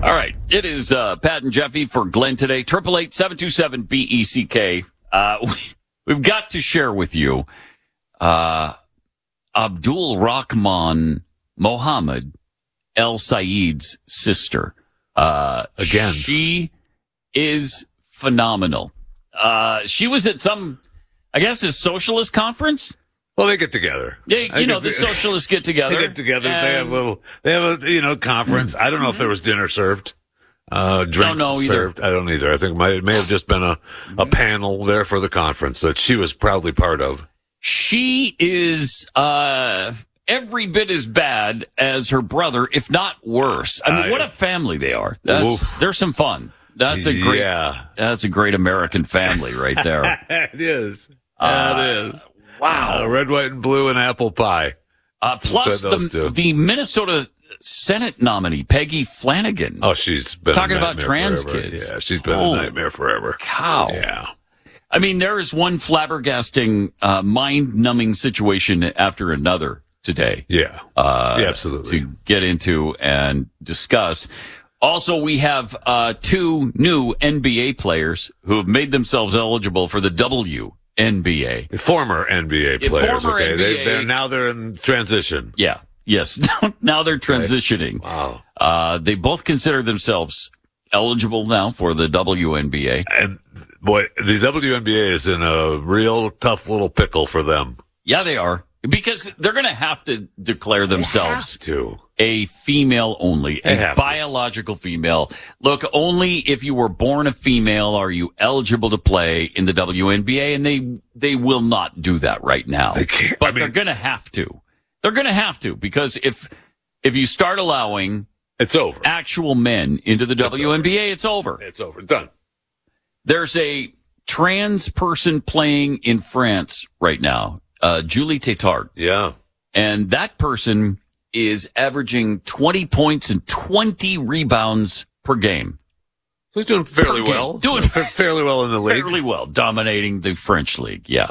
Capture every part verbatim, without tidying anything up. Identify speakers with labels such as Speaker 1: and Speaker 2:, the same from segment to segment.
Speaker 1: All right. It is uh, Pat and Jeffy for Glenn today. eight eight eight, seven two seven, B E C K. Uh, we, we've got to share with you uh, Abdul Rahman Mohammed El Sayed's sister. Uh,
Speaker 2: Again.
Speaker 1: She is phenomenal. Uh, she was at some, I guess, a socialist conference.
Speaker 2: Well, they get together.
Speaker 1: Yeah, you know, the socialists get together.
Speaker 2: They get together. They have a little, they have a, you know, conference. I don't know if there was dinner served, uh, drinks
Speaker 1: don't know
Speaker 2: served. I don't either. I think it, might, it may have just been a, a panel there for the conference that she was proudly part of.
Speaker 1: She is, uh, every bit as bad as her brother, if not worse. I mean,
Speaker 2: I,
Speaker 1: what a family they are. That's, there's some fun. That's a great,
Speaker 2: yeah.
Speaker 1: that's a great American family right there.
Speaker 2: It is.
Speaker 1: Uh,
Speaker 2: Yeah, it is.
Speaker 1: Wow.
Speaker 2: Uh, red, white, and blue and apple pie.
Speaker 1: Uh, plus the, the Minnesota Senate nominee, Peggy Flanagan.
Speaker 2: Oh, she's been
Speaker 1: talking
Speaker 2: a
Speaker 1: about trans
Speaker 2: forever.
Speaker 1: kids.
Speaker 2: Yeah, she's been
Speaker 1: oh,
Speaker 2: a nightmare forever.
Speaker 1: Cow.
Speaker 2: Yeah.
Speaker 1: I mean, there is one flabbergasting, uh, mind-numbing situation after another today.
Speaker 2: Yeah.
Speaker 1: Uh,
Speaker 2: yeah, absolutely.
Speaker 1: To get into and discuss. Also, we have uh, two new N B A players who have made themselves eligible for the W N B A.
Speaker 2: Former N B A players.
Speaker 1: Former
Speaker 2: okay,
Speaker 1: N B A.
Speaker 2: They, they're now they're in transition.
Speaker 1: Yeah. Yes. Now they're transitioning.
Speaker 2: Wow.
Speaker 1: Uh, they both consider themselves eligible now for the W N B A.
Speaker 2: And boy, the W N B A is in a real tough little pickle for them.
Speaker 1: Yeah, they are. Because they're going to have to declare themselves
Speaker 2: to.
Speaker 1: a female only,
Speaker 2: They
Speaker 1: a
Speaker 2: have to.
Speaker 1: biological female. Look, only if you were born a female are you eligible to play in the W N B A, and they they will not do that right now.
Speaker 2: They can't.
Speaker 1: But
Speaker 2: I mean,
Speaker 1: they're going to have to. They're going to have to, because if if you start allowing
Speaker 2: it's over.
Speaker 1: actual men into the W N B A, it's over.
Speaker 2: It's over. Done.
Speaker 1: There's a trans person playing in France right now, uh, Julie Tétart.
Speaker 2: Yeah.
Speaker 1: And that person is averaging twenty points and twenty rebounds per game.
Speaker 2: So he's doing fairly
Speaker 1: Per game.
Speaker 2: well.
Speaker 1: Doing
Speaker 2: Fa- fairly well in the league.
Speaker 1: Fairly well, dominating the French league, yeah.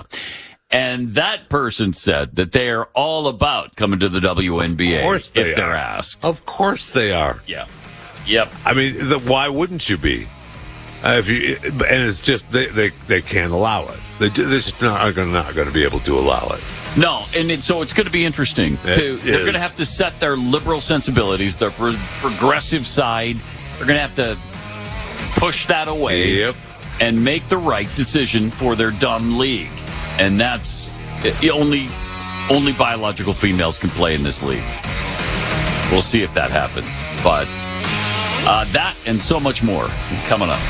Speaker 1: And that person said that they are all about coming to the W N B A
Speaker 2: Of course they
Speaker 1: if they're
Speaker 2: are.
Speaker 1: asked.
Speaker 2: Of course they are.
Speaker 1: Yeah. Yep.
Speaker 2: I mean, the, why wouldn't you be? Uh, if you and it's just they they, they can't allow it. They ju- they're just not going not going to be able to allow it.
Speaker 1: No, and it, so it's going to be interesting.
Speaker 2: It
Speaker 1: To, they're
Speaker 2: is.
Speaker 1: going to have to set their liberal sensibilities, their pro- progressive side. They're going to have to push that away
Speaker 2: Yep.
Speaker 1: and make the right decision for their dumb league. And that's it, only only biological females can play in this league. We'll see if that happens. But uh, that and so much more is coming up.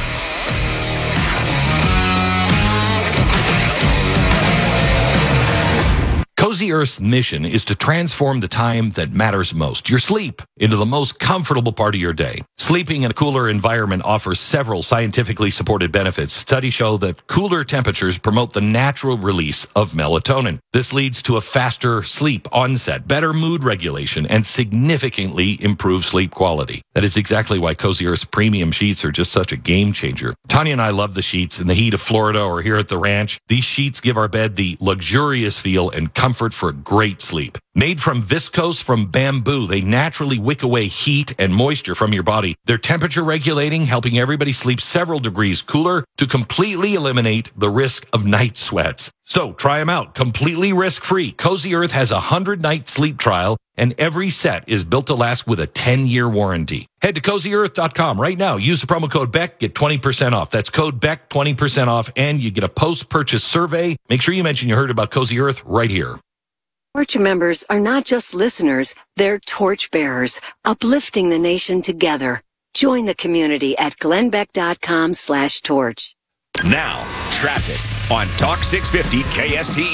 Speaker 3: Cozy Earth's mission is to transform the time that matters most, your sleep, into the most comfortable part of your day. Sleeping in a cooler environment offers several scientifically supported benefits. Studies show that cooler temperatures promote the natural release of melatonin. This leads to a faster sleep onset, better mood regulation, and significantly improved sleep quality. That is exactly why Cozy Earth's premium sheets are just such a game changer. Tanya and I love the sheets in the heat of Florida or here at the ranch. These sheets give our bed the luxurious feel and comfort for a great sleep. Made from viscose from bamboo, they naturally wick away heat and moisture from your body. They're temperature regulating, helping everybody sleep several degrees cooler to completely eliminate the risk of night sweats. So try them out completely risk-free. Cozy Earth has a one hundred night sleep trial, and every set is built to last with a ten year warranty. Head to cozy earth dot com right now. Use the promo code Beck, get twenty percent off. That's code Beck, twenty percent off, and you get a post-purchase survey. Make sure you mention you heard about Cozy Earth right here.
Speaker 4: Torch members are not just listeners, they're torch bearers, uplifting the nation together. Join the community at glennbeck.com slash torch.
Speaker 5: Now, traffic on Talk six fifty K S T